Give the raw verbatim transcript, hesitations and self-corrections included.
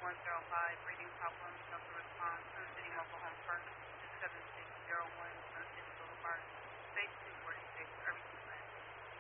one zero five, reading problems, shelter response, City Mobile